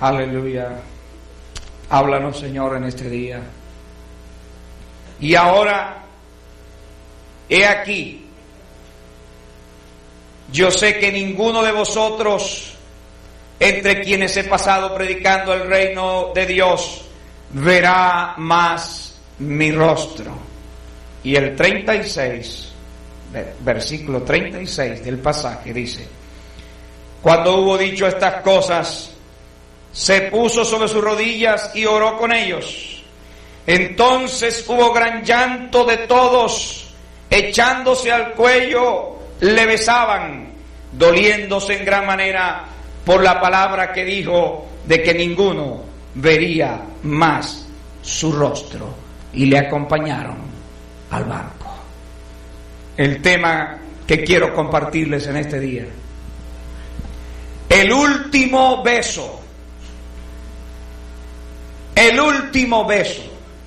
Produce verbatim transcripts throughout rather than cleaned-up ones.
Aleluya. Háblanos, Señor, en este día. Y ahora, he aquí, yo sé que ninguno de vosotros, entre quienes he pasado predicando el reino de Dios, verá más mi rostro. Y el treinta y seis, versículo treinta y seis del pasaje dice: cuando hubo dicho estas cosas, se puso sobre sus rodillas y oró con ellos. Entonces hubo gran llanto de todos, echándose al cuello, le besaban, doliéndose en gran manera por la palabra que dijo, de que ninguno vería más su rostro, y le acompañaron al barco. El tema que quiero compartirles en este día: el último beso. El último beso.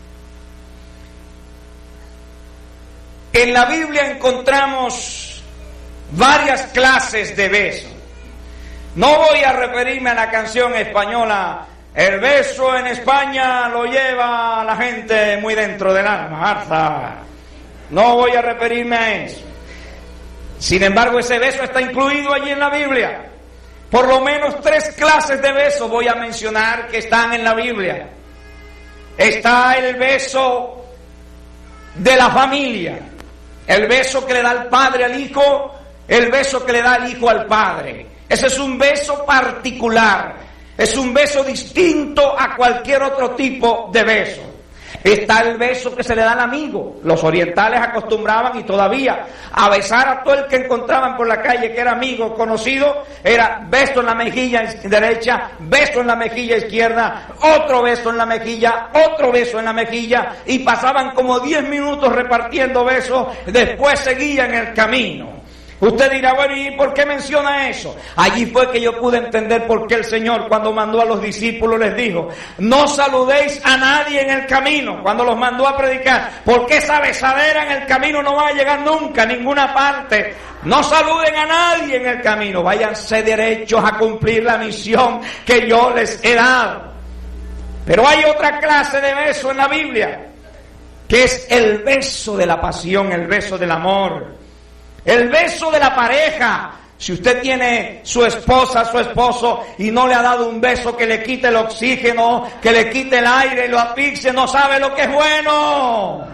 En la Biblia encontramos varias clases de besos. No voy a referirme a la canción española, el beso en España lo lleva la gente muy dentro del alma, Arza. No voy a referirme a eso. Sin embargo, ese beso está incluido allí en la Biblia. Por lo menos tres clases de besos voy a mencionar que están en la Biblia. Está el beso de la familia, el beso que le da el padre al hijo, el beso que le da el hijo al padre. Ese es un beso particular, es un beso distinto a cualquier otro tipo de beso. Está el beso que se le da al amigo. Los orientales acostumbraban, y todavía, a besar a todo el que encontraban por la calle que era amigo, conocido. Era beso en la mejilla derecha, beso en la mejilla izquierda, otro beso en la mejilla, otro beso en la mejilla, y pasaban como diez minutos repartiendo besos. Después seguían el camino. Usted dirá, bueno, ¿y por qué menciona eso? Allí fue que yo pude entender por qué el Señor, cuando mandó a los discípulos, les dijo: no saludéis a nadie en el camino, cuando los mandó a predicar, porque esa besadera en el camino no va a llegar nunca a ninguna parte. No saluden a nadie en el camino, váyanse derechos a cumplir la misión que yo les he dado. Pero hay otra clase de beso en la Biblia, que es el beso de la pasión, el beso del amor. El beso de la pareja. Si usted tiene su esposa, su esposo, y no le ha dado un beso que le quite el oxígeno, que le quite el aire y lo asfixie, no sabe lo que es bueno.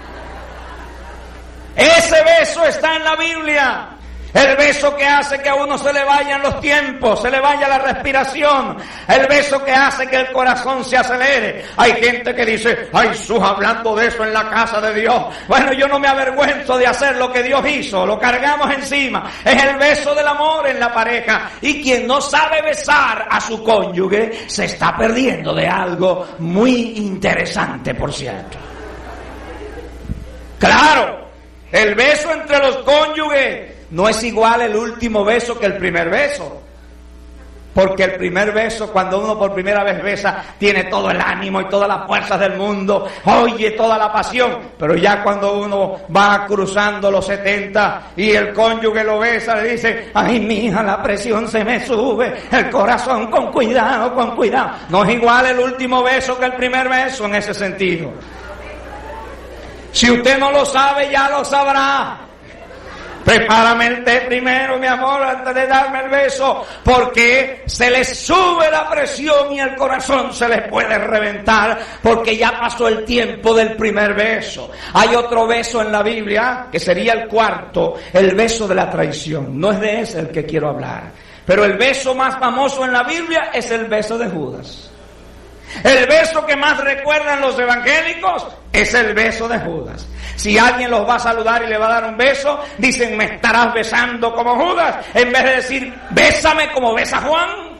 Ese beso está en la Biblia. El beso que hace que a uno se le vayan los tiempos, se le vaya la respiración. El beso que hace que el corazón se acelere. Hay gente que dice: ay, sus, hablando de eso en la casa de Dios. Bueno, yo no me avergüenzo de hacer lo que Dios hizo, lo cargamos encima. Es el beso del amor en la pareja. Y quien no sabe besar a su cónyuge se está perdiendo de algo muy interesante, por cierto. Claro, el beso entre los cónyuges no es igual el último beso que el primer beso. Porque el primer beso, cuando uno por primera vez besa, tiene todo el ánimo y todas las fuerzas del mundo, oye toda la pasión. Pero ya cuando uno va cruzando los setenta y el cónyuge lo besa, le dice: ay, mija, la presión se me sube, el corazón, con cuidado, con cuidado. No es igual el último beso que el primer beso en ese sentido. Si usted no lo sabe, ya lo sabrá. Prepárame el té primero, mi amor, antes de darme el beso, porque se le sube la presión y el corazón se le puede reventar, porque ya pasó el tiempo del primer beso. Hay otro beso en la Biblia, que sería el cuarto, el beso de la traición. No es de ese el que quiero hablar, pero el beso más famoso en la Biblia es el beso de Judas. El beso que más recuerdan los evangélicos es el beso de Judas. Si alguien los va a saludar y le va a dar un beso, dicen: me estarás besando como Judas, en vez de decir: bésame como besa Juan.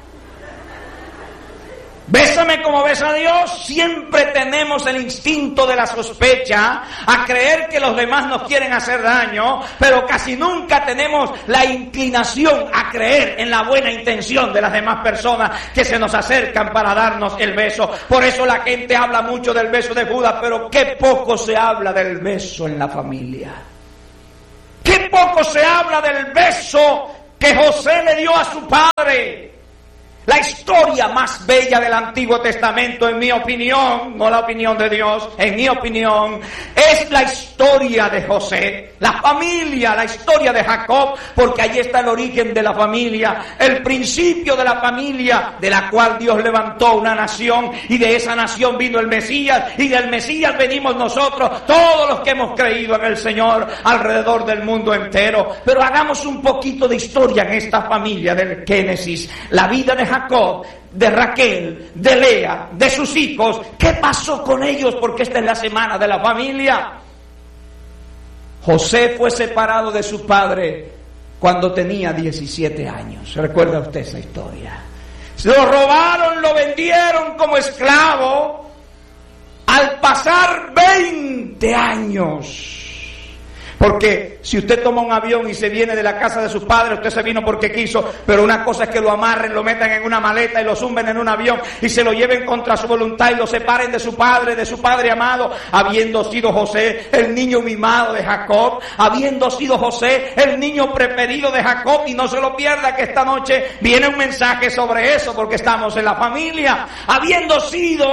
Bésame como besa a Dios. Siempre tenemos el instinto de la sospecha, a creer que los demás nos quieren hacer daño, pero casi nunca tenemos la inclinación a creer en la buena intención de las demás personas que se nos acercan para darnos el beso. Por eso la gente habla mucho del beso de Judas, pero qué poco se habla del beso en la familia. Qué poco se habla del beso que José le dio a su padre. La historia historia más bella del Antiguo Testamento, en mi opinión, no la opinión de Dios, en mi opinión, es la historia de José, la familia, la historia de Jacob, porque allí está el origen de la familia, el principio de la familia, de la cual Dios levantó una nación, y de esa nación vino el Mesías, y del Mesías venimos nosotros, todos los que hemos creído en el Señor, alrededor del mundo entero. Pero hagamos un poquito de historia en esta familia del Génesis, la vida de Jacob, de Raquel, de Lea, de sus hijos. ¿Qué pasó con ellos? Porque esta es la semana de la familia. José fue separado de su padre cuando tenía diecisiete años. ¿Recuerda usted esa historia? Lo robaron, lo vendieron como esclavo. Al pasar veinte años. Porque si usted toma un avión y se viene de la casa de sus padres, usted se vino porque quiso, pero una cosa es que lo amarren, lo metan en una maleta y lo zumben en un avión y se lo lleven contra su voluntad y lo separen de su padre, de su padre amado, habiendo sido José el niño mimado de Jacob, habiendo sido José el niño preferido de Jacob. Y no se lo pierda, que esta noche viene un mensaje sobre eso, porque estamos en la familia. Habiendo sido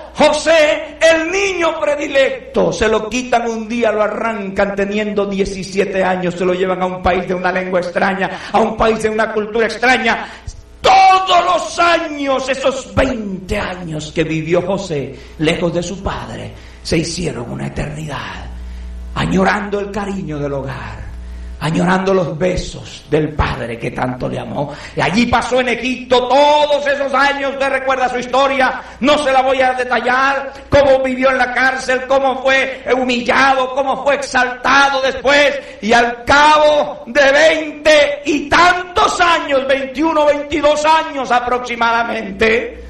José el niño predilecto, se lo quitan un día, lo arrancan teniendo diecisiete años, se lo llevan a un país de una lengua extraña, a un país de una cultura extraña. Todos los años, esos veinte años que vivió José lejos de su padre, se hicieron una eternidad, añorando el cariño del hogar, añorando los besos del padre que tanto le amó. Y allí pasó en Egipto todos esos años. Usted recuerda su historia, no se la voy a detallar, cómo vivió en la cárcel, cómo fue humillado, cómo fue exaltado después, y al cabo de veinte y tantos años, veintiuno, veintidós años aproximadamente,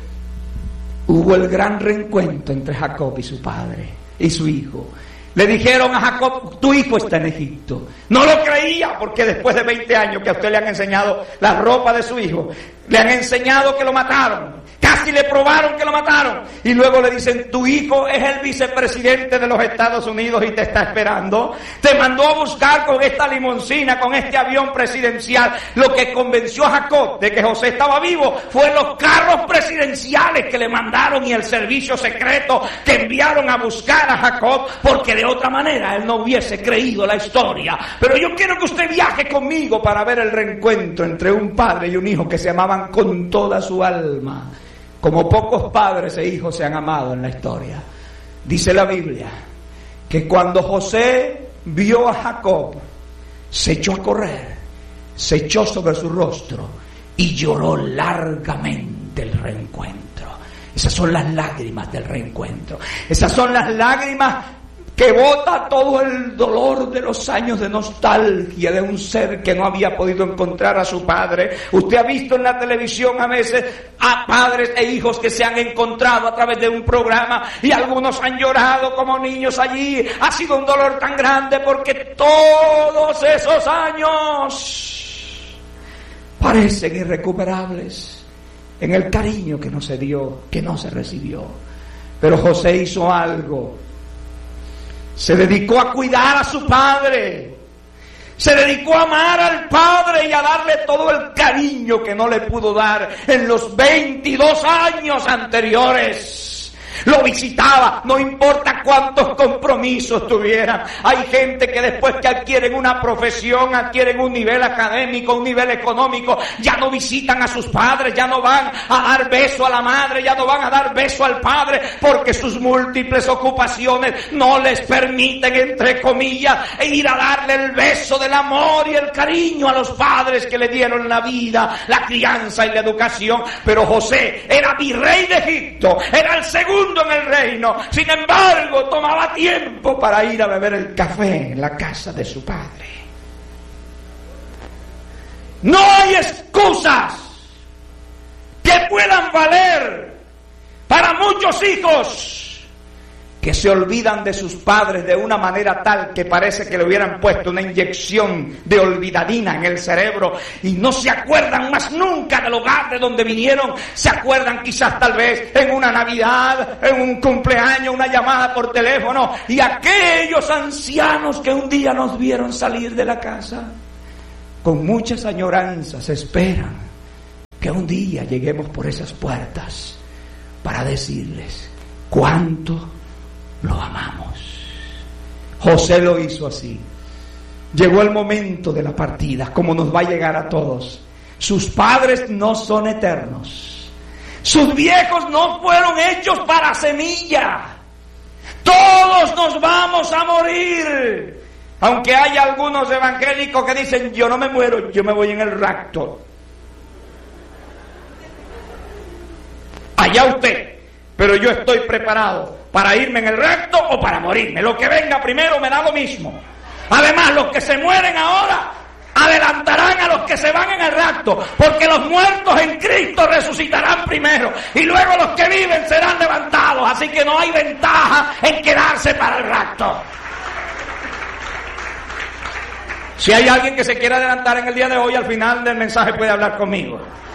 hubo el gran reencuentro entre Jacob y su padre y su hijo. Le dijeron a Jacob: tu hijo está en Egipto. No lo creía, porque después de veinte años que a usted le han enseñado la ropa de su hijo, le han enseñado que lo mataron, casi le probaron que lo mataron, y luego le dicen: tu hijo es el vicepresidente de los Estados Unidos y te está esperando. Te mandó a buscar con esta limoncina, con este avión presidencial. Lo que convenció a Jacob de que José estaba vivo fue los carros presidenciales que le mandaron y el servicio secreto que enviaron a buscar a Jacob, porque de otra manera él no hubiese creído la historia. Pero yo quiero que usted viaje conmigo para ver el reencuentro entre un padre y un hijo que se amaban con toda su alma, como pocos padres e hijos se han amado en la historia. Dice la Biblia que cuando José vio a Jacob, se echó a correr, se echó sobre su rostro y lloró largamente el reencuentro. Esas son las lágrimas del reencuentro. Esas son las lágrimas que bota todo el dolor de los años de nostalgia de un ser que no había podido encontrar a su padre. Usted ha visto en la televisión a veces a padres e hijos que se han encontrado a través de un programa, y algunos han llorado como niños allí. Ha sido un dolor tan grande porque todos esos años parecen irrecuperables en el cariño que no se dio, que no se recibió. Pero José hizo algo. Se dedicó a cuidar a su padre, se dedicó a amar al padre y a darle todo el cariño que no le pudo dar en los veintidós años anteriores. Lo visitaba, no importa cuántos compromisos tuvieran. Hay gente que después que adquieren una profesión, adquieren un nivel académico, un nivel económico, ya no visitan a sus padres, ya no van a dar beso a la madre, ya no van a dar beso al padre, porque sus múltiples ocupaciones no les permiten, entre comillas, ir a darle el beso del amor y el cariño a los padres que le dieron la vida, la crianza y la educación. Pero José era virrey de Egipto, era el segundo en el reino. Sin embargo, tomaba tiempo para ir a beber el café en la casa de su padre. No hay excusas que puedan valer para muchos hijos que se olvidan de sus padres de una manera tal que parece que le hubieran puesto una inyección de olvidadina en el cerebro y no se acuerdan más nunca del hogar de donde vinieron. Se acuerdan quizás tal vez en una Navidad, en un cumpleaños, una llamada por teléfono, y aquellos ancianos que un día nos vieron salir de la casa con muchas añoranzas esperan que un día lleguemos por esas puertas para decirles cuánto lo amamos. José lo hizo así. Llegó el momento de la partida, como nos va a llegar a todos. Sus padres no son eternos. Sus viejos no fueron hechos para semilla. Todos nos vamos a morir. Aunque hay algunos evangélicos que dicen, yo no me muero, yo me voy en el rapto. Allá usted, pero yo estoy preparado para irme en el rapto o para morirme. Lo que venga primero me da lo mismo. Además, los que se mueren ahora adelantarán a los que se van en el rapto, porque los muertos en Cristo resucitarán primero y luego los que viven serán levantados. Así que no hay ventaja en quedarse para el rapto. Si hay alguien que se quiera adelantar en el día de hoy, al final del mensaje puede hablar conmigo.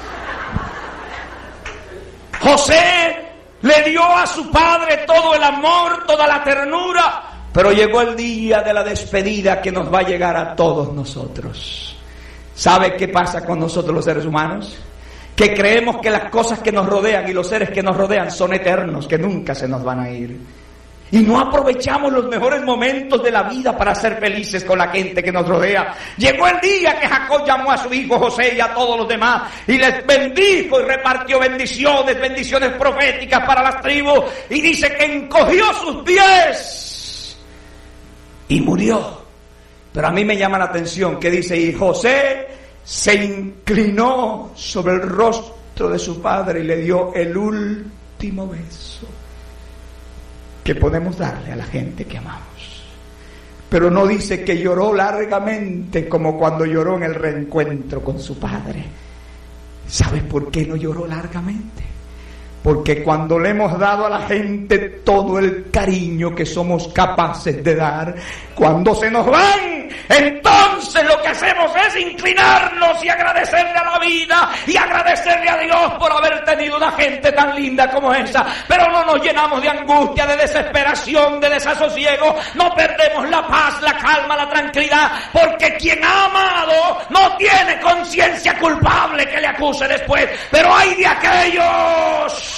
José le dio a su padre todo el amor, toda la ternura, pero llegó el día de la despedida que nos va a llegar a todos nosotros. ¿Sabe qué pasa con nosotros los seres humanos? Que creemos que las cosas que nos rodean y los seres que nos rodean son eternos, que nunca se nos van a ir. Y no aprovechamos los mejores momentos de la vida para ser felices con la gente que nos rodea. Llegó el día que Jacob llamó a su hijo José y a todos los demás y les bendijo y repartió bendiciones, bendiciones proféticas para las tribus. Y dice que encogió sus pies y murió. Pero a mí me llama la atención que dice, y José se inclinó sobre el rostro de su padre y le dio el último beso que podemos darle a la gente que amamos. Pero no dice que lloró largamente como cuando lloró en el reencuentro con su padre. ¿Sabes por qué no lloró largamente? Porque cuando le hemos dado a la gente todo el cariño que somos capaces de dar, cuando se nos van, entonces lo que hacemos es inclinarnos y agradecerle a la vida y agradecerle a Dios por haber tenido una gente tan linda como esa. Pero no nos llenamos de angustia, de desesperación, de desasosiego, no perdemos la paz, la calma, la tranquilidad, porque quien ha amado no tiene conciencia culpable que le acuse después. Pero hay de aquellos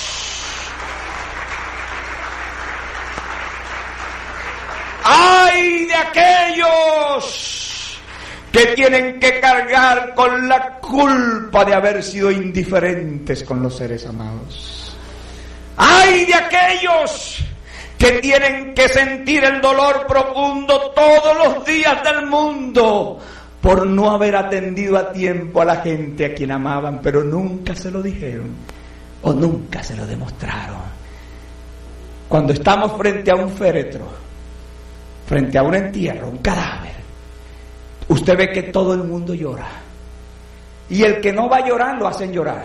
¡ay de aquellos que tienen que cargar con la culpa de haber sido indiferentes con los seres amados! ¡Ay de aquellos que tienen que sentir el dolor profundo todos los días del mundo por no haber atendido a tiempo a la gente a quien amaban, pero nunca se lo dijeron o nunca se lo demostraron? Cuando estamos frente a un féretro, frente a un entierro, un cadáver, usted ve que todo el mundo llora. Y el que no va a llorar, lo hacen llorar.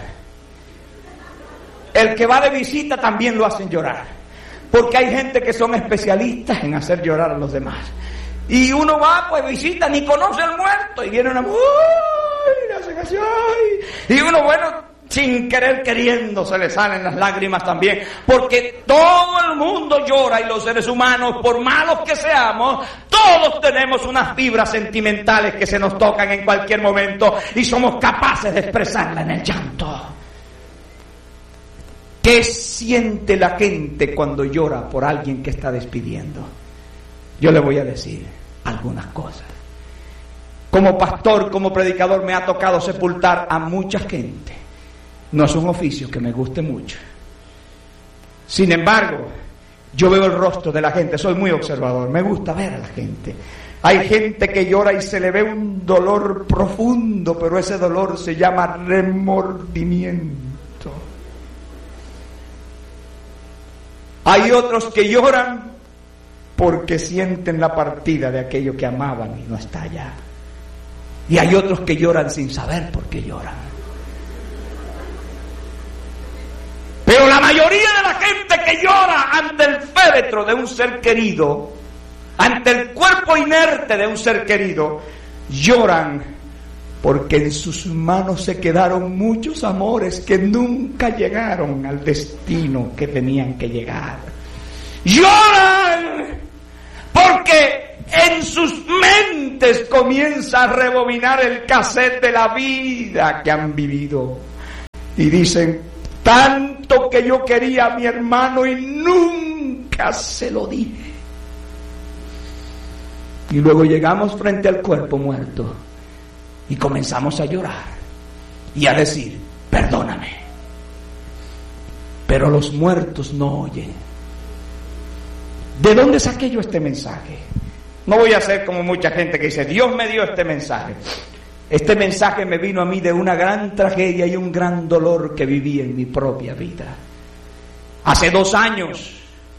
El que va de visita también lo hacen llorar. Porque hay gente que son especialistas en hacer llorar a los demás. Y uno va, pues visita, ni conoce al muerto. Y viene una... ¡uy! Le hacen así, ¡ay! Y uno, bueno, sin querer queriendo se le salen las lágrimas también, porque todo el mundo llora y los seres humanos, por malos que seamos, todos tenemos unas fibras sentimentales que se nos tocan en cualquier momento y somos capaces de expresarla en el llanto. ¿Qué siente la gente cuando llora por alguien que está despidiendo? Yo le voy a decir algunas cosas. Como pastor, como predicador, me ha tocado sepultar a mucha gente. No es un oficio que me guste mucho. Sin embargo, yo veo el rostro de la gente, soy muy observador, me gusta ver a la gente. Hay gente que llora y se le ve un dolor profundo, pero ese dolor se llama remordimiento. Hay otros que lloran porque sienten la partida de aquello que amaban y no está allá. Y hay otros que lloran sin saber por qué lloran. Pero la mayoría de la gente que llora ante el féretro de un ser querido, ante el cuerpo inerte de un ser querido, lloran porque en sus manos se quedaron muchos amores que nunca llegaron al destino que tenían que llegar. Lloran porque en sus mentes comienza a rebobinar el cassette de la vida que han vivido. Y dicen, tanto que yo quería a mi hermano y nunca se lo dije. Y luego llegamos frente al cuerpo muerto y comenzamos a llorar y a decir, perdóname. Pero los muertos no oyen. ¿De dónde saqué yo este mensaje? No voy a ser como mucha gente que dice, Dios me dio este mensaje. Este mensaje me vino a mí de una gran tragedia y un gran dolor que viví en mi propia vida. Hace dos años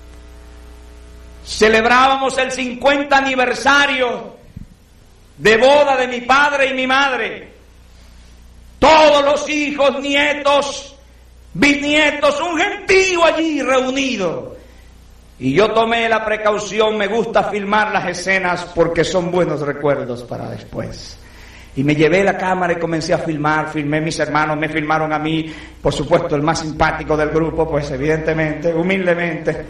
celebrábamos el cincuenta aniversario de boda de mi padre y mi madre. Todos los hijos, nietos, bisnietos, un gentío allí reunido. Y yo tomé la precaución, me gusta filmar las escenas porque son buenos recuerdos para después. Y me llevé la cámara y comencé a filmar, filmé mis hermanos, me filmaron a mí, por supuesto el más simpático del grupo, pues evidentemente, humildemente.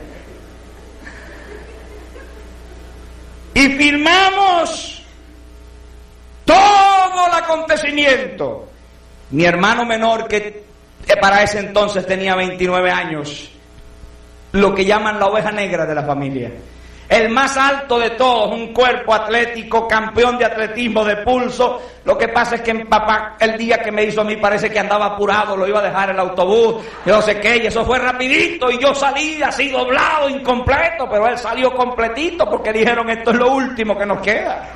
Y filmamos todo el acontecimiento. Mi hermano menor, que para ese entonces tenía veintinueve años, lo que llaman la oveja negra de la familia. El más alto de todos, un cuerpo atlético, campeón de atletismo de pulso. Lo que pasa es que mi papá, el día que me hizo a mí, parece que andaba apurado, lo iba a dejar el autobús, yo no sé qué, y eso fue rapidito, y yo salí así doblado, incompleto, pero él salió completito, porque dijeron, esto es lo último que nos queda.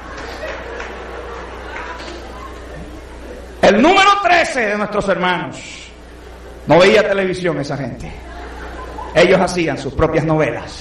El número trece de nuestros hermanos. No veía televisión esa gente. Ellos hacían sus propias novelas.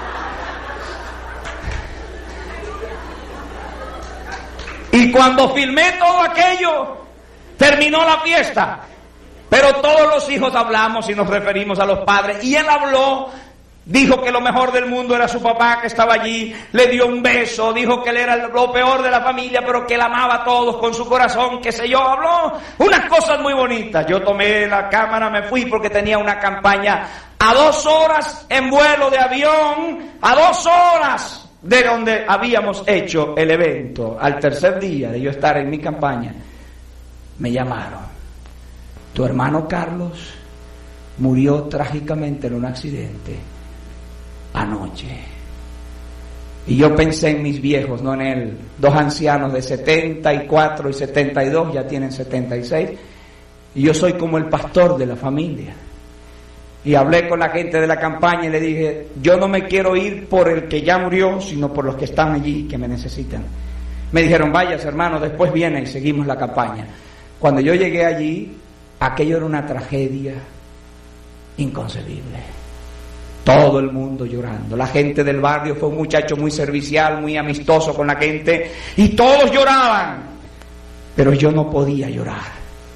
Y cuando filmé todo aquello, terminó la fiesta. Pero todos los hijos hablamos y nos referimos a los padres. Y él habló, dijo que lo mejor del mundo era su papá que estaba allí, le dio un beso, dijo que él era lo peor de la familia, pero que él amaba a todos con su corazón, qué sé yo, habló unas cosas muy bonitas. Yo tomé la cámara, me fui porque tenía una campaña a dos horas en vuelo de avión, a dos horas de donde habíamos hecho el evento. Al tercer día de yo estar en mi campaña, me llamaron. Tu hermano Carlos murió trágicamente en un accidente anoche. Y yo pensé en mis viejos, no en él. Dos ancianos de setenta y cuatro y setenta y dos, ya tienen setenta y seis. Y yo soy como el pastor de la familia. Y hablé con la gente de la campaña y le dije, yo no me quiero ir por el que ya murió, sino por los que están allí, que me necesitan. Me dijeron, vayas hermano, después viene y seguimos la campaña. Cuando yo llegué allí, aquello era una tragedia inconcebible. Todo el mundo llorando. La gente del barrio, fue un muchacho muy servicial, muy amistoso con la gente, y todos lloraban. Pero yo no podía llorar.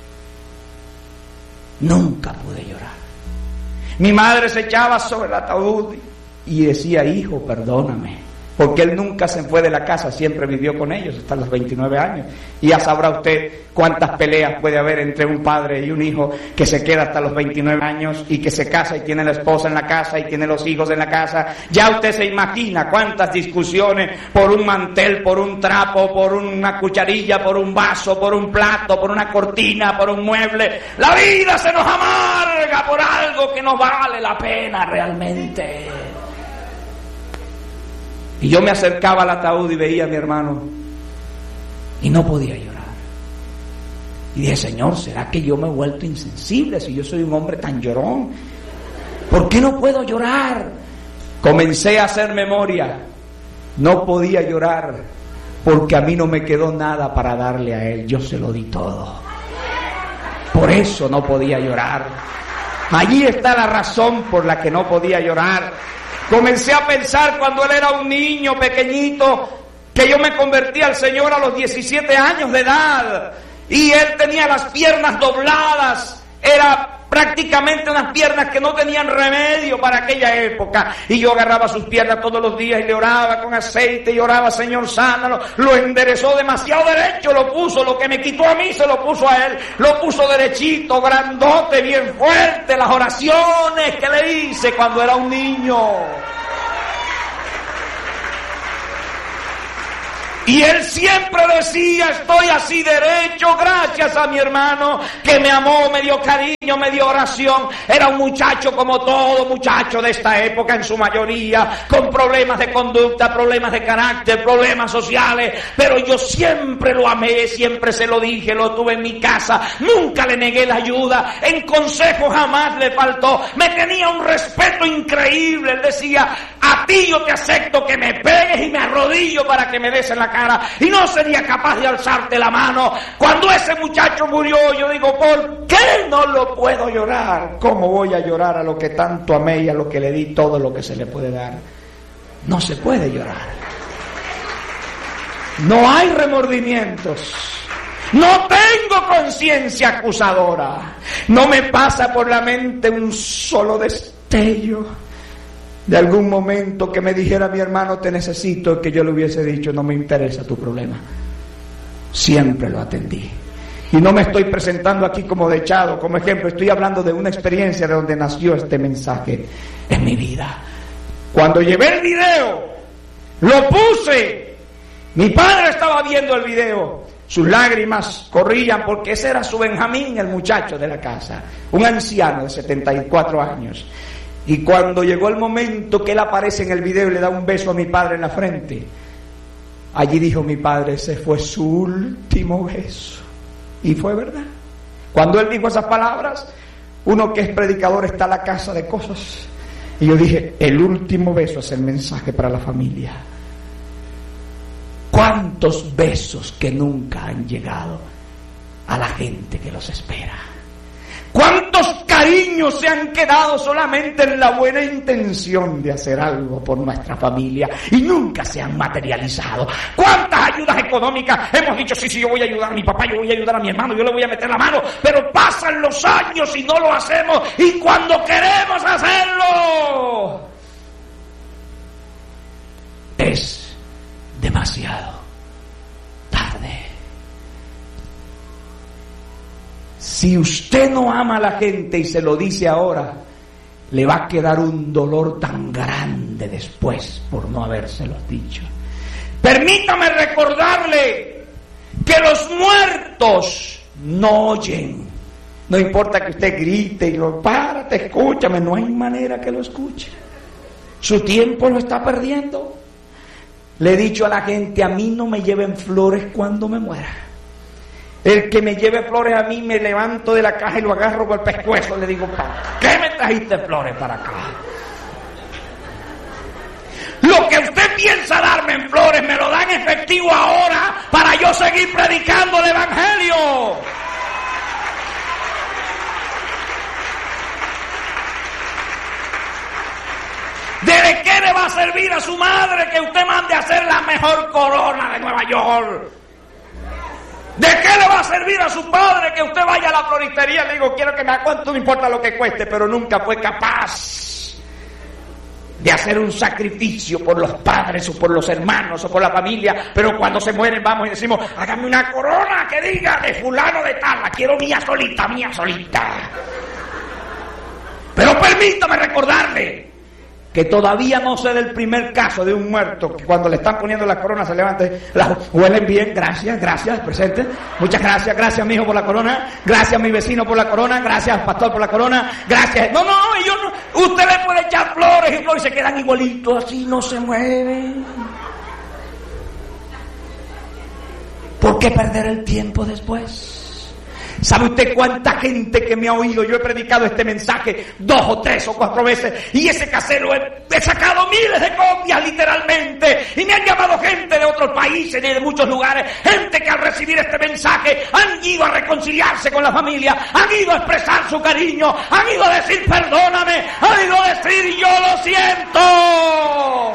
Nunca pude llorar. Mi madre se echaba sobre el ataúd y decía, hijo, perdóname, porque él nunca se fue de la casa, siempre vivió con ellos hasta los veintinueve años. Y ya sabrá usted cuántas peleas puede haber entre un padre y un hijo que se queda hasta los veintinueve años y que se casa y tiene la esposa en la casa y tiene los hijos en la casa. Ya usted se imagina cuántas discusiones por un mantel, por un trapo, por una cucharilla, por un vaso, por un plato, por una cortina, por un mueble. La vida se nos amarga por algo que no vale la pena realmente. Y yo me acercaba al ataúd y veía a mi hermano y no podía llorar. Y dije, Señor, ¿será que yo me he vuelto insensible si yo soy un hombre tan llorón? ¿Por qué no puedo llorar? Comencé a hacer memoria. No podía llorar porque a mí no me quedó nada para darle a él. Yo se lo di todo. Por eso no podía llorar. Allí está la razón por la que no podía llorar. Comencé a pensar cuando él era un niño pequeñito, que yo me convertí al Señor a los diecisiete años de edad, y él tenía las piernas dobladas, era prácticamente unas piernas que no tenían remedio para aquella época, y yo agarraba sus piernas todos los días y le oraba con aceite y oraba, Señor, sánalo. Lo enderezó demasiado derecho, lo puso, lo que me quitó a mí se lo puso a él, lo puso derechito, grandote, bien fuerte, las oraciones que le hice cuando era un niño. Y él siempre decía, estoy así derecho gracias a mi hermano que me amó, me dio cariño, me dio oración. Era un muchacho como todo muchacho de esta época en su mayoría, con problemas de conducta, problemas de carácter, problemas sociales. Pero yo siempre lo amé, siempre se lo dije, lo tuve en mi casa. Nunca le negué la ayuda, en consejo jamás le faltó. Me tenía un respeto increíble. Él decía, a ti yo te acepto que me pegues y me arrodillo para que me des en la cara, y no sería capaz de alzarte la mano. Cuando ese muchacho murió, yo digo, ¿por qué no lo puedo llorar? ¿Cómo voy a llorar a lo que tanto amé y a lo que le di todo lo que se le puede dar? No se puede llorar. No hay remordimientos. No tengo conciencia acusadora. No me pasa por la mente un solo destello de algún momento que me dijera mi hermano te necesito, que yo le hubiese dicho no me interesa tu problema. Siempre lo atendí. Y no me estoy presentando aquí como dechado, como ejemplo. Estoy hablando de una experiencia de donde nació este mensaje en mi vida. Cuando llevé el video, lo puse. Mi padre estaba viendo el video. Sus lágrimas corrían porque ese era su Benjamín, el muchacho de la casa. Un anciano de setenta y cuatro años. Y cuando llegó el momento que él aparece en el video y le da un beso a mi padre en la frente, allí dijo mi padre, ese fue su último beso. Y fue verdad. Cuando él dijo esas palabras, uno que es predicador está a la casa de cosas. Y yo dije, el último beso es el mensaje para la familia. ¿Cuántos besos que nunca han llegado a la gente que los espera? ¿Cuántos cariños se han quedado solamente en la buena intención de hacer algo por nuestra familia y nunca se han materializado? ¿Cuántas ayudas económicas hemos dicho, sí, sí, yo voy a ayudar a mi papá, yo voy a ayudar a mi hermano, yo le voy a meter la mano, pero pasan los años y no lo hacemos, y cuando queremos hacerlo es demasiado tarde. Si usted no ama a la gente y se lo dice ahora, le va a quedar un dolor tan grande después por no habérselos dicho. Permítame recordarle que los muertos no oyen. No importa que usted grite y lo párate, escúchame, no hay manera que lo escuche. Su tiempo lo está perdiendo. Le he dicho a la gente, a mí no me lleven flores cuando me muera. El que me lleve flores a mí, me levanto de la caja y lo agarro por el pescuezo. Le digo, ¿para qué me trajiste flores para acá? Lo que usted piensa darme en flores, me lo da en efectivo ahora para yo seguir predicando el evangelio. ¿De qué le va a servir a su madre que usted mande a hacer la mejor corona de Nueva York? ¿De qué le va a servir a su padre que usted vaya a la floristería? Le digo, quiero que me haga cuánto, no importa lo que cueste, pero nunca fue capaz de hacer un sacrificio por los padres o por los hermanos o por la familia. Pero cuando se mueren vamos y decimos, hágame una corona que diga de fulano de tal, la quiero mía solita, mía solita. Pero permítame recordarle que todavía no sé del primer caso de un muerto que cuando le están poniendo la corona se levante, la huelen bien, gracias, gracias, presente, muchas gracias, gracias mi hijo por la corona, gracias mi vecino por la corona, gracias pastor por la corona, gracias, no, no, ellos no, usted le puede echar flores y flores y se quedan igualitos así, no se mueven. ¿Por qué perder el tiempo después? ¿Sabe usted cuánta gente que me ha oído? Yo he predicado este mensaje dos o tres o cuatro veces y ese casero he, he sacado miles de copias literalmente, y me han llamado gente de otros países y de muchos lugares, gente que al recibir este mensaje han ido a reconciliarse con la familia, han ido a expresar su cariño, han ido a decir perdóname, han ido a decir yo lo siento.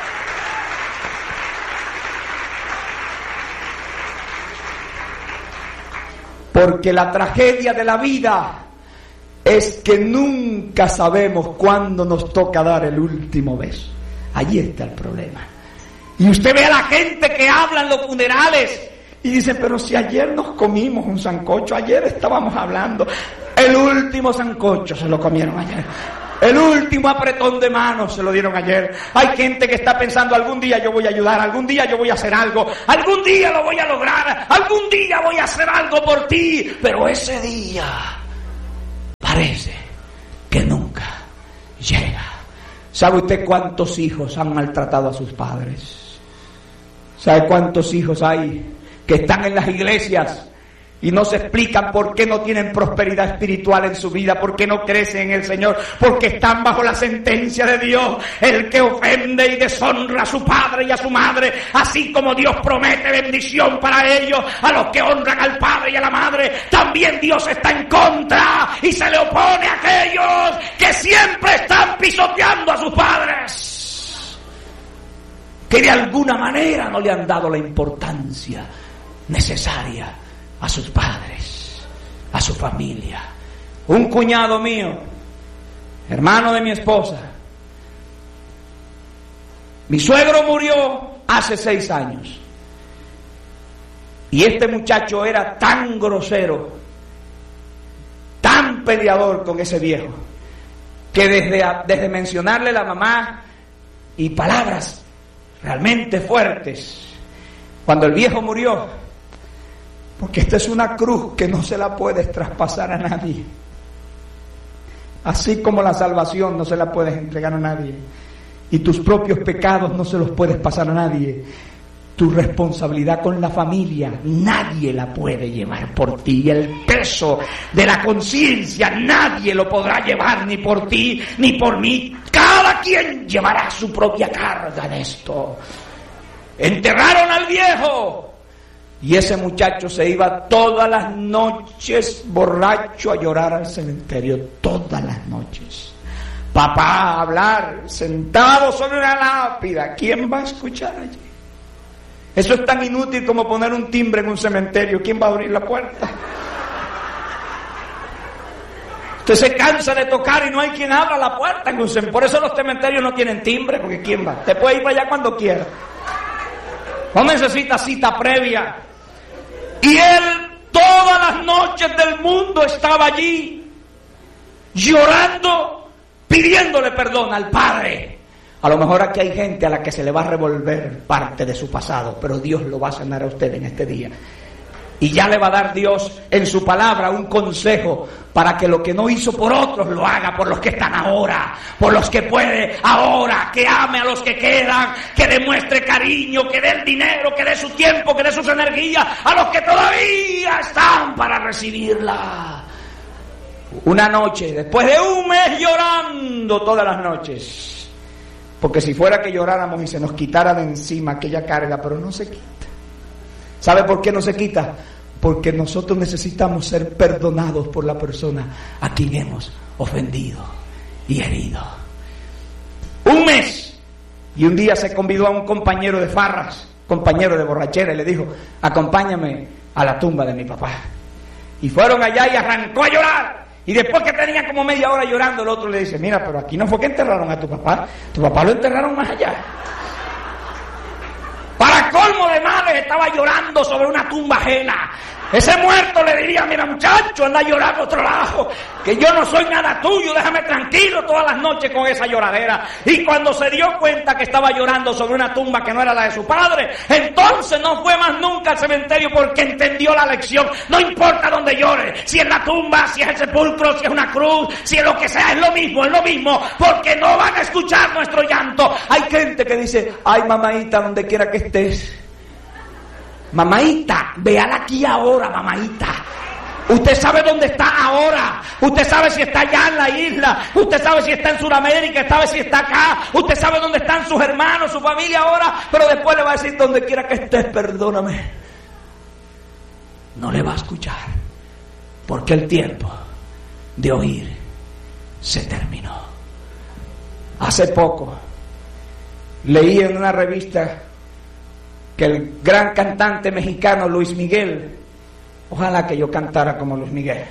Porque la tragedia de la vida es que nunca sabemos cuándo nos toca dar el último beso. Allí está el problema. Y usted ve a la gente que habla en los funerales y dice, pero si ayer nos comimos un sancocho, ayer estábamos hablando, el último sancocho se lo comieron ayer. El último apretón de manos se lo dieron ayer. Hay gente que está pensando, algún día yo voy a ayudar, algún día yo voy a hacer algo, algún día lo voy a lograr, algún día voy a hacer algo por ti. Pero ese día parece que nunca llega. ¿Sabe usted cuántos hijos han maltratado a sus padres? ¿Sabe cuántos hijos hay que están en las iglesias y no se explican por qué no tienen prosperidad espiritual en su vida, por qué no crecen en el Señor? Porque están bajo la sentencia de Dios. El que ofende y deshonra a su padre y a su madre, así como Dios promete bendición para ellos, a los que honran al padre y a la madre, también Dios está en contra y se le opone a aquellos que siempre están pisoteando a sus padres, que de alguna manera no le han dado la importancia necesaria a sus padres, a su familia. Un cuñado mío, hermano de mi esposa, mi suegro murió hace seis años. Y este muchacho era tan grosero, tan peleador con ese viejo, que desde, desde mencionarle la mamá y palabras realmente fuertes, cuando el viejo murió, porque esta es una cruz que no se la puedes traspasar a nadie. Así como la salvación no se la puedes entregar a nadie. Y tus propios pecados no se los puedes pasar a nadie. Tu responsabilidad con la familia, nadie la puede llevar por ti. Y el peso de la conciencia, nadie lo podrá llevar ni por ti, ni por mí. Cada quien llevará su propia carga en esto. Enterraron al viejo. Y ese muchacho se iba todas las noches borracho a llorar al cementerio, todas las noches. Papá a hablar, sentado sobre una lápida. ¿Quién va a escuchar allí? Eso es tan inútil como poner un timbre en un cementerio. ¿Quién va a abrir la puerta? Usted se cansa de tocar y no hay quien abra la puerta en un cementerio. Por eso los cementerios no tienen timbre, porque ¿quién va? Te puede ir para allá cuando quiera. No necesita cita previa. Y él todas las noches del mundo estaba allí, llorando, pidiéndole perdón al Padre. A lo mejor aquí hay gente a la que se le va a revolver parte de su pasado, pero Dios lo va a sanar a usted en este día. Y ya le va a dar Dios en su palabra un consejo para que lo que no hizo por otros lo haga por los que están ahora, por los que puede ahora, que ame a los que quedan, que demuestre cariño, que dé el dinero, que dé su tiempo, que dé sus energías a los que todavía están para recibirla. Una noche, después de un mes llorando todas las noches, porque si fuera que lloráramos y se nos quitara de encima aquella carga, pero no se quita. ¿Sabe por qué no se quita? Porque nosotros necesitamos ser perdonados por la persona a quien hemos ofendido y herido. Un mes. Y un día se convidó a un compañero de farras, compañero de borrachera, y le dijo: acompáñame a la tumba de mi papá. Y fueron allá y arrancó a llorar. Y después que tenía como media hora llorando, el otro le dice: mira, pero aquí no fue que enterraron a tu papá, tu papá lo enterraron más allá. Para colmo de males, estaba llorando sobre una tumba ajena. Ese muerto le diría: mira, muchacho, anda a llorar a otro lado, que yo no soy nada tuyo, déjame tranquilo todas las noches con esa lloradera. Y cuando se dio cuenta que estaba llorando sobre una tumba que no era la de su padre, entonces no fue más nunca al cementerio, porque entendió la lección. No importa dónde llore, si es la tumba, si es el sepulcro, si es una cruz, si es lo que sea, es lo mismo, es lo mismo, porque no van a escuchar nuestro llanto. Hay gente que dice: ay, mamaita, donde quiera que estés, mamaita, véala aquí ahora, mamaita. Usted sabe dónde está ahora. Usted sabe si está allá en la isla. Usted sabe si está en Sudamérica. Sabe si está acá. Usted sabe dónde están sus hermanos, su familia ahora. Pero después le va a decir: donde quiera que estés, perdóname. No le va a escuchar, porque el tiempo de oír se terminó. Hace poco leí en una revista que el gran cantante mexicano Luis Miguel, ojalá que yo cantara como Luis Miguel,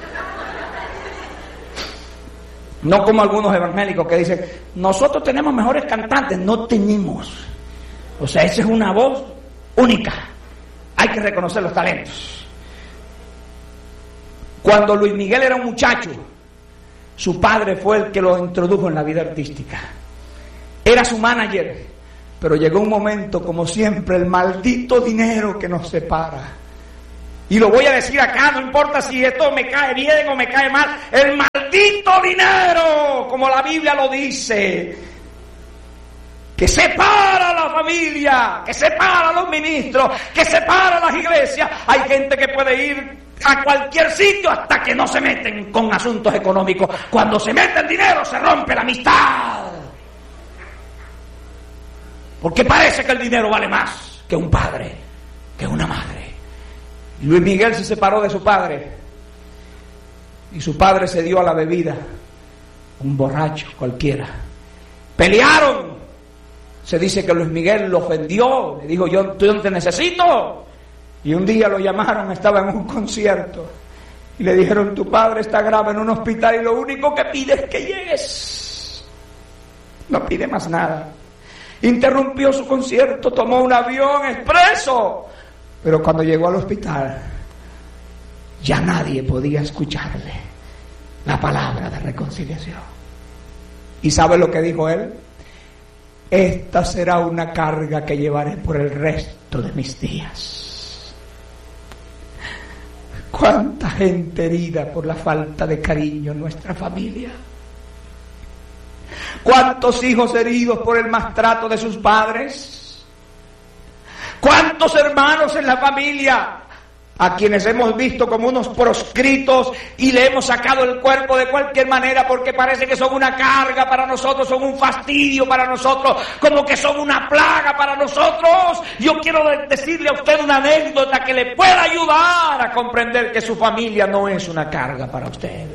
no como algunos evangélicos que dicen: nosotros tenemos mejores cantantes. No tenemos. O sea, esa es una voz única. Hay que reconocer los talentos. Cuando Luis Miguel era un muchacho, Su padre fue el que lo introdujo en la vida artística. Era su manager, pero llegó un momento, como siempre, el maldito dinero que nos separa. Y lo voy a decir acá, no importa si esto me cae bien o me cae mal, el maldito dinero, como la Biblia lo dice, que separa a la familia, que separa a los ministros, que separa a las iglesias. Hay gente que puede ir a cualquier sitio hasta que no se meten con asuntos económicos. Cuando se mete el dinero se rompe la amistad, porque parece que el dinero vale más que un padre, que una madre. Y Luis Miguel se separó de su padre, y su padre se dio a la bebida, un borracho cualquiera. Pelearon. Se dice que Luis Miguel lo ofendió, le dijo: yo, yo no te necesito. Y un día lo llamaron, estaba en un concierto, y le dijeron: tu padre está grave en un hospital y lo único que pide es que llegues. No pide más nada. Interrumpió su concierto, tomó un avión expreso, pero cuando llegó al hospital ya nadie podía escucharle la palabra de reconciliación. ¿Y sabe lo que dijo él? Esta será una carga que llevaré por el resto de mis días. ¿Cuánta gente herida por la falta de cariño en nuestra familia? ¿Cuántos hijos heridos por el maltrato de sus padres? ¿Cuántos hermanos en la familia a quienes hemos visto como unos proscritos y le hemos sacado el cuerpo de cualquier manera porque parece que son una carga para nosotros, son un fastidio para nosotros, como que son una plaga para nosotros? Yo quiero decirle a usted una anécdota que le pueda ayudar a comprender que su familia no es una carga para usted.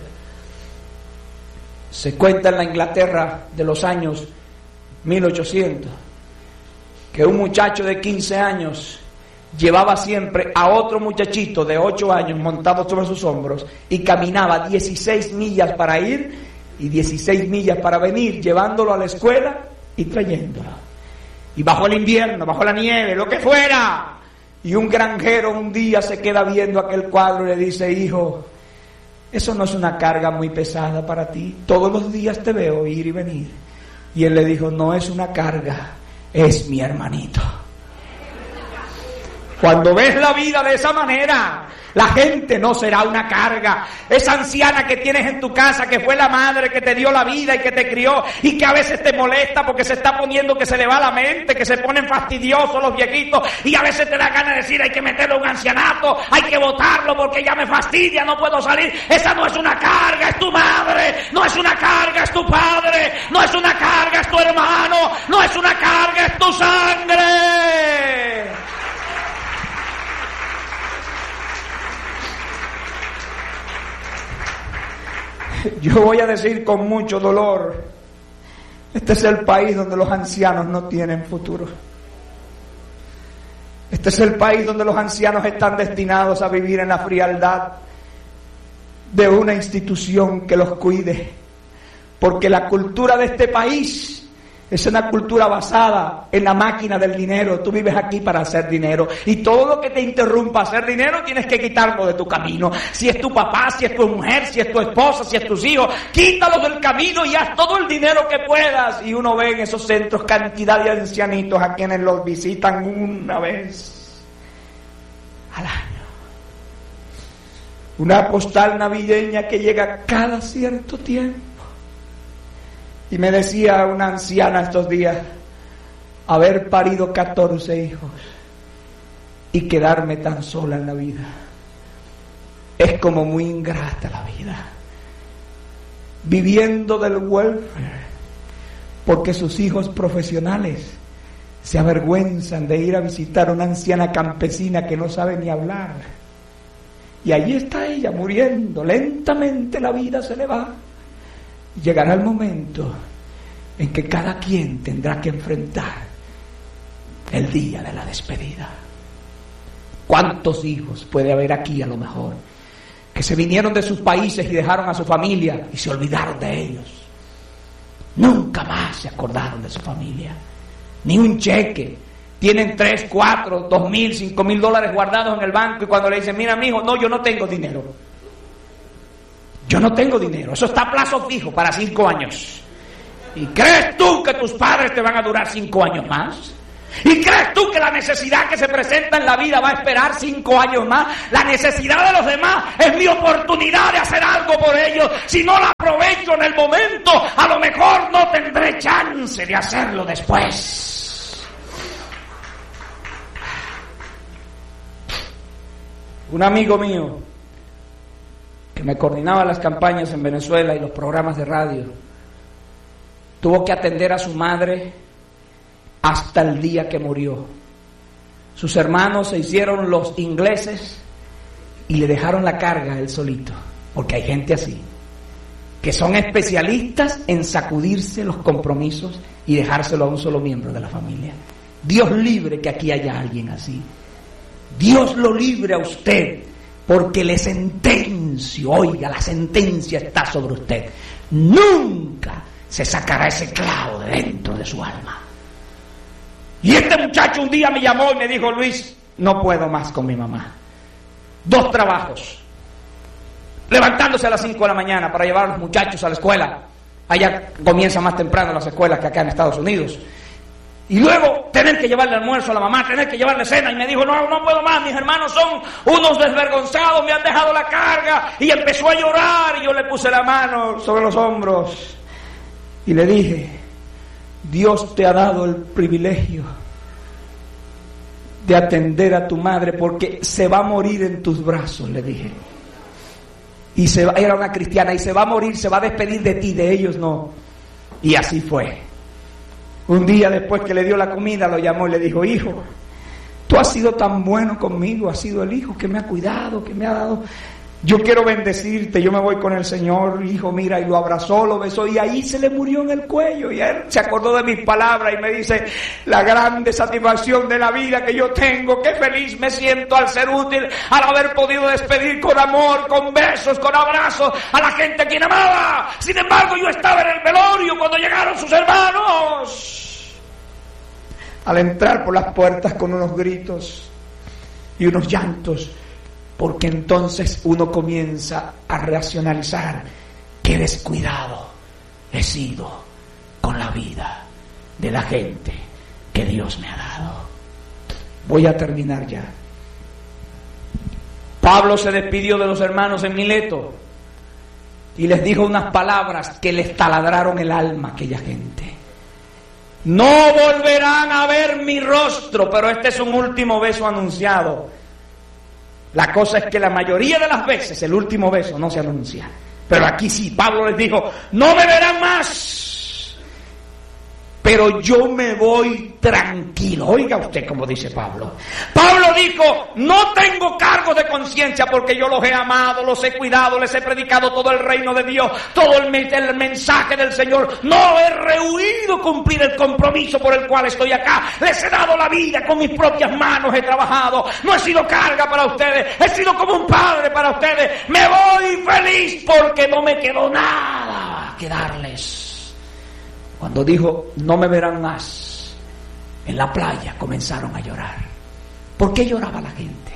Se cuenta en la Inglaterra de los años mil ochocientos que un muchacho de quince años llevaba siempre a otro muchachito de ocho años montado sobre sus hombros y caminaba dieciséis millas para ir y dieciséis millas para venir, llevándolo a la escuela y trayéndolo. Y bajo el invierno, bajo la nieve, lo que fuera. Y un granjero un día se queda viendo aquel cuadro y le dice: hijo, eso no es una carga muy pesada para ti, todos los días te veo ir y venir. Y él le dijo: no es una carga, es mi hermanito. Cuando ves la vida de esa manera, la gente no será una carga. Esa anciana que tienes en tu casa, que fue la madre que te dio la vida y que te crió, y que a veces te molesta porque se está poniendo que se le va la mente, que se ponen fastidiosos los viejitos, y a veces te da ganas de decir: hay que meterlo en un ancianato, hay que botarlo porque ya me fastidia, no puedo salir. Esa no es una carga, es tu madre. No es una carga, es tu padre. No es una carga, es tu hermano. No es una carga, es tu sangre. Yo voy a decir con mucho dolor, este es el país donde los ancianos no tienen futuro. Este es el país donde los ancianos están destinados a vivir en la frialdad de una institución que los cuide. Porque la cultura de este país es una cultura basada en la máquina del dinero. Tú vives aquí para hacer dinero, y todo lo que te interrumpa hacer dinero tienes que quitarlo de tu camino. Si es tu papá, si es tu mujer, si es tu esposa, si es tus hijos, quítalo del camino y haz todo el dinero que puedas. Y uno ve en esos centros cantidad de ancianitos a quienes los visitan una vez al año. Una postal navideña que llega cada cierto tiempo. Y me decía una anciana estos días: haber parido catorce hijos y quedarme tan sola en la vida es como muy ingrata la vida, viviendo del welfare, porque sus hijos profesionales se avergüenzan de ir a visitar a una anciana campesina que no sabe ni hablar, y allí está ella muriendo. Lentamente la vida se le va. Llegará el momento en que cada quien tendrá que enfrentar el día de la despedida. ¿Cuántos hijos puede haber aquí a lo mejor que se vinieron de sus países y dejaron a su familia y se olvidaron de ellos? Nunca más se acordaron de su familia, ni un cheque. Tienen tres, cuatro, dos mil, cinco mil dólares guardados en el banco, y cuando le dicen: mira, mijo, no, yo no tengo dinero. Yo no tengo dinero, eso está a plazo fijo para cinco años. ¿Y crees tú que tus padres te van a durar cinco años más? ¿Y crees tú que la necesidad que se presenta en la vida va a esperar cinco años más? La necesidad de los demás es mi oportunidad de hacer algo por ellos. Si no la aprovecho en el momento, a lo mejor no tendré chance de hacerlo después. Un amigo mío que me coordinaba las campañas en Venezuela y los programas de radio tuvo que atender a su madre hasta el día que murió. Sus hermanos se hicieron los ingleses y le dejaron la carga a él solito, porque hay gente así, que son especialistas en sacudirse los compromisos y dejárselo a un solo miembro de la familia. Dios libre que aquí haya alguien así. Dios lo libre a usted, porque le sentencio, oiga, la sentencia está sobre usted. Nunca se sacará ese clavo de dentro de su alma. Y este muchacho un día me llamó y me dijo: Luis, no puedo más con mi mamá. Dos trabajos. Levantándose a las cinco de la mañana para llevar a los muchachos a la escuela. Allá comienza más temprano las escuelas que acá en Estados Unidos. Y luego tener que llevarle almuerzo a la mamá, tener que llevarle cena. Y me dijo: no, no puedo más, mis hermanos son unos desvergonzados, me han dejado la carga. Y empezó a llorar y yo le puse la mano sobre los hombros y le dije: Dios te ha dado el privilegio de atender a tu madre porque se va a morir en tus brazos, le dije. Y se va, era una cristiana, y se va a morir, se va a despedir de ti, de ellos no. Y así fue. Un día después que le dio la comida, lo llamó y le dijo: hijo, tú has sido tan bueno conmigo, has sido el hijo que me ha cuidado, que me ha dado... Yo quiero bendecirte, yo me voy con el Señor, hijo, mira, y lo abrazó, lo besó, y ahí se le murió en el cuello, y él se acordó de mis palabras y me dice: la grande satisfacción de la vida que yo tengo, qué feliz me siento al ser útil, al haber podido despedir con amor, con besos, con abrazos a la gente a quien amaba. Sin embargo, yo estaba en el velorio cuando llegaron sus hermanos. Al entrar por las puertas con unos gritos y unos llantos, porque entonces uno comienza a racionalizar: qué descuidado he sido con la vida de la gente que Dios me ha dado. Voy a terminar ya. Pablo se despidió de los hermanos en Mileto y les dijo unas palabras que les taladraron el alma a aquella gente. No volverán a ver mi rostro, pero este es un último beso anunciado. La cosa es que la mayoría de las veces el último beso no se anuncia, pero aquí sí. Pablo les dijo: no me verán más, pero yo me voy tranquilo. Oiga usted cómo dice Pablo. Pablo dijo: no tengo cargo de conciencia porque yo los he amado, los he cuidado, les he predicado todo el reino de Dios, todo el, el mensaje del Señor. No he rehuido cumplir el compromiso por el cual estoy acá. Les he dado la vida, con mis propias manos he trabajado. No he sido carga para ustedes, he sido como un padre para ustedes. Me voy feliz porque no me quedó nada que darles. Cuando dijo: no me verán más, en la playa comenzaron a llorar. ¿Por qué lloraba la gente?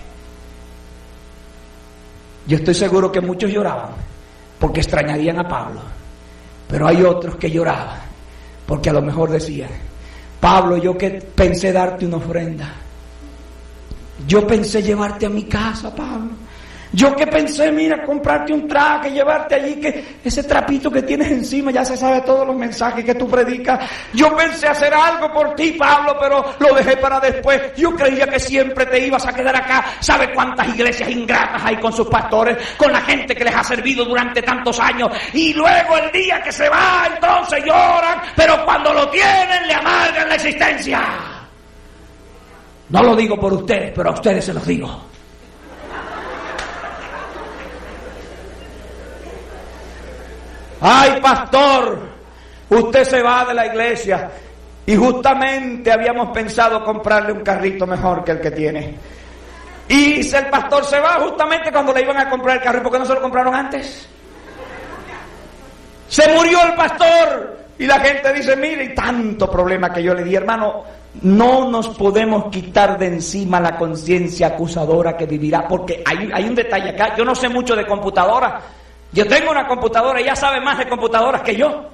Yo estoy seguro que muchos lloraban porque extrañarían a Pablo, pero hay otros que lloraban porque a lo mejor decían: Pablo, yo que pensé darte una ofrenda, yo pensé llevarte a mi casa, Pablo. Yo que pensé, mira, comprarte un traje, llevarte allí, que ese trapito que tienes encima ya se sabe todos los mensajes que tú predicas. Yo pensé hacer algo por ti, Pablo, pero lo dejé para después. Yo creía que siempre te ibas a quedar acá. ¿Sabe cuántas iglesias ingratas hay con sus pastores, con la gente que les ha servido durante tantos años? Y luego el día que se va, entonces lloran, pero cuando lo tienen le amargan la existencia. No lo digo por ustedes, pero a ustedes se los digo. Ay, pastor, usted se va de la iglesia y justamente habíamos pensado comprarle un carrito mejor que el que tiene. Y el pastor se va justamente cuando le iban a comprar el carro. ¿Y por qué no se lo compraron antes? Se murió el pastor y la gente dice: mire, y tanto problema que yo le di. Hermano, no nos podemos quitar de encima la conciencia acusadora que vivirá, porque hay, hay un detalle acá. Yo no sé mucho de computadora. Yo tengo una computadora, ella sabe más de computadoras que yo.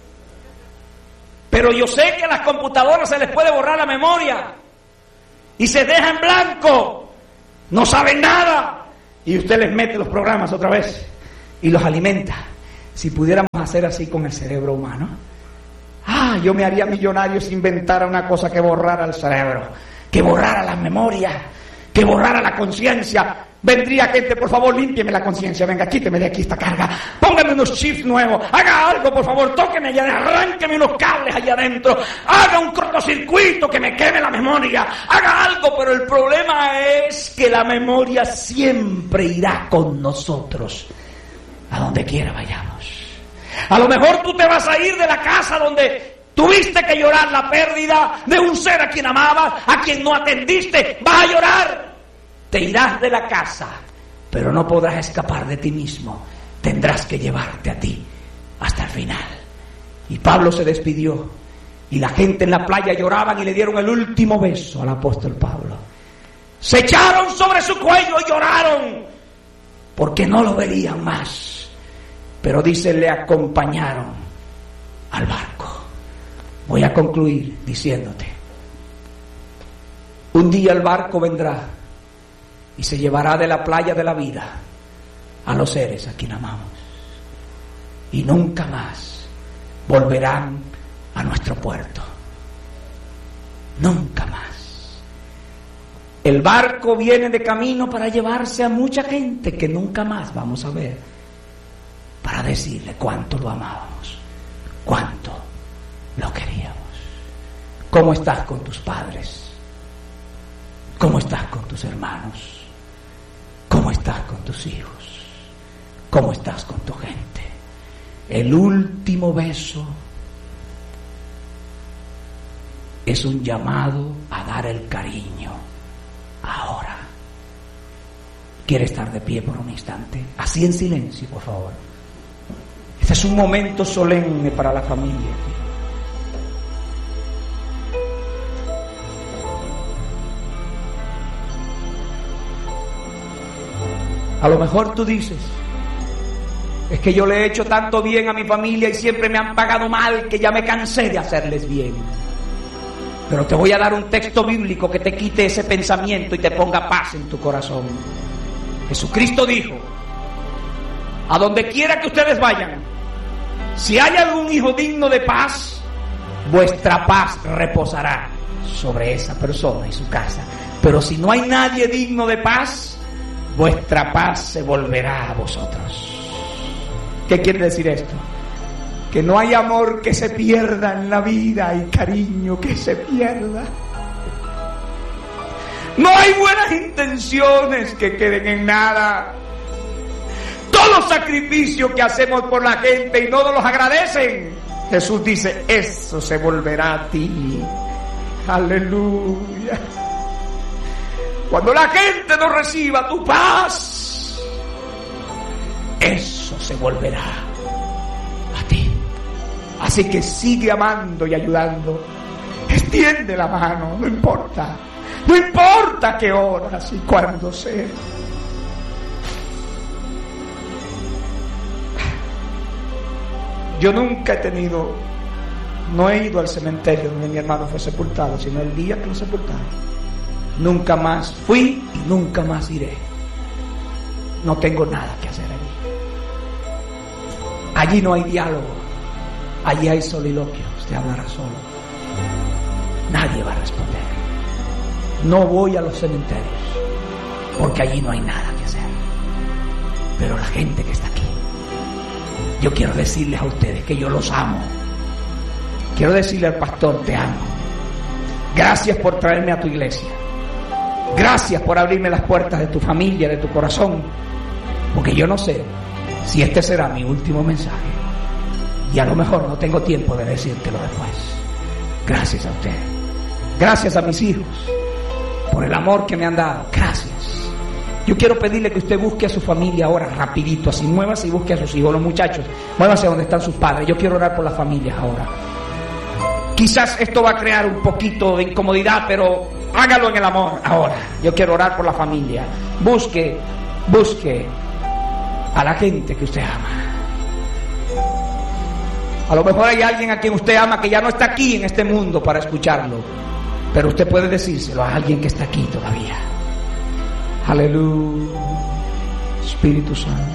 Pero yo sé que a las computadoras se les puede borrar la memoria y se deja en blanco. No saben nada. Y usted les mete los programas otra vez y los alimenta. Si pudiéramos hacer así con el cerebro humano, ah, yo me haría millonario si inventara una cosa que borrara el cerebro, que borrara la memoria, que borrara la conciencia. Vendría gente, por favor, límpieme la conciencia, venga, quíteme de aquí esta carga, póngame unos chips nuevos, haga algo, por favor, tóqueme allá, arránqueme unos cables allá adentro, haga un cortocircuito que me queme la memoria, haga algo. Pero el problema es que la memoria siempre irá con nosotros a donde quiera vayamos. A lo mejor tú te vas a ir de la casa donde tuviste que llorar la pérdida de un ser a quien amabas, a quien no atendiste, vas a llorar. Te irás de la casa, pero no podrás escapar de ti mismo. Tendrás que llevarte a ti hasta el final. Y Pablo se despidió, y la gente en la playa lloraban y le dieron el último beso al apóstol Pablo. Se echaron sobre su cuello y lloraron, porque no lo verían más. Pero dice, le acompañaron al barco. Voy a concluir diciéndote, un día el barco vendrá y se llevará de la playa de la vida a los seres a quien amamos, y nunca más volverán a nuestro puerto. Nunca más. El barco viene de camino para llevarse a mucha gente que nunca más vamos a ver, para decirle cuánto lo amábamos, cuánto lo queríamos. ¿Cómo estás con tus padres? ¿Cómo estás con tus hermanos? ¿Cómo estás con tus hijos? ¿Cómo estás con tu gente? El último beso es un llamado a dar el cariño ahora. ¿Quiere estar de pie por un instante? Así en silencio, por favor. Este es un momento solemne para la familia. A lo mejor tú dices, es que yo le he hecho tanto bien a mi familia y siempre me han pagado mal que ya me cansé de hacerles bien. Pero te voy a dar un texto bíblico que te quite ese pensamiento y te ponga paz en tu corazón. Jesucristo dijo, a donde quiera que ustedes vayan, si hay algún hijo digno de paz, vuestra paz reposará sobre esa persona y su casa. Pero si no hay nadie digno de paz, vuestra paz se volverá a vosotros. ¿Qué quiere decir esto? Que no hay amor que se pierda en la vida y cariño que se pierda. No hay buenas intenciones que queden en nada. Todo sacrificio que hacemos por la gente y no nos los agradecen, Jesús dice, eso se volverá a ti. Aleluya. Cuando la gente no reciba tu paz, eso se volverá a ti. Así que sigue amando y ayudando. Extiende la mano, no importa. No importa qué horas y cuándo sea. Yo nunca he tenido, no he ido al cementerio donde mi hermano fue sepultado, sino el día que lo sepultaron. Nunca más fui y nunca más iré. No tengo nada que hacer allí. Allí no hay diálogo. Allí hay soliloquio. Usted hablará solo. Nadie va a responder. No voy a los cementerios porque allí no hay nada que hacer. Pero la gente que está aquí, yo quiero decirles a ustedes que yo los amo. Quiero decirle al pastor, te amo. Gracias por traerme a tu iglesia. Gracias por abrirme las puertas de tu familia, de tu corazón, porque yo no sé si este será mi último mensaje y a lo mejor no tengo tiempo de decírtelo después. Gracias a usted, gracias a mis hijos por el amor que me han dado. Gracias. Yo quiero pedirle que usted busque a su familia ahora rapidito, así muévase y busque a sus hijos. Los muchachos, muévase donde están sus padres. Yo quiero orar por las familias ahora. Quizás esto va a crear un poquito de incomodidad, pero hágalo en el amor ahora. Yo quiero orar por la familia. Busque, busque a la gente que usted ama. A lo mejor hay alguien a quien usted ama que ya no está aquí en este mundo para escucharlo, pero usted puede decírselo a alguien que está aquí todavía. Aleluya, Espíritu Santo.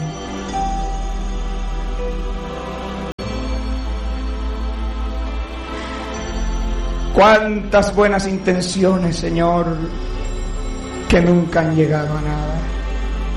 Cuántas buenas intenciones, Señor, que nunca han llegado a nada.